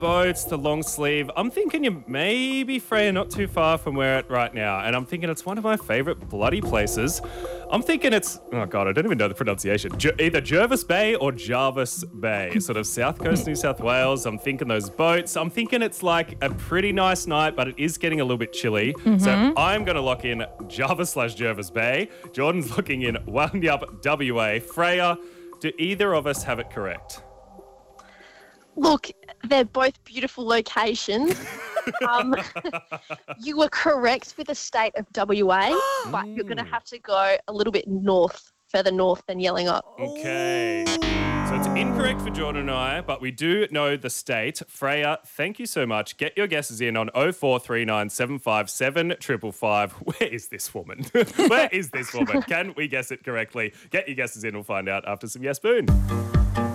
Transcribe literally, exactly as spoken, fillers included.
boats, the long sleeve. I'm thinking you maybe, Freya, not too far from where it's right now. And I'm thinking it's one of my favourite bloody places. I'm thinking it's, oh God, I don't even know the pronunciation. Jer- either Jervis Bay or Jarvis Bay, sort of south coast New South Wales. I'm thinking those boats. I'm thinking it's like a pretty nice night, but it is getting a little bit chilly. Mm-hmm. So I'm going to lock in Jarvis slash Jervis Bay. Jordan's looking in Walnyup, W A. Freya, do either of us have it correct? Look, they're both beautiful locations. um, you were correct with the state of W A, but you're going to have to go a little bit north, further north than Yellingup. Okay. So it's incorrect for Jordan and I, but we do know the state. Freya, thank you so much. Get your guesses in on oh four three nine seven five seven five five five. Where is this woman? Where is this woman? Can we guess it correctly? Get your guesses in. We'll find out after some Yes Boon.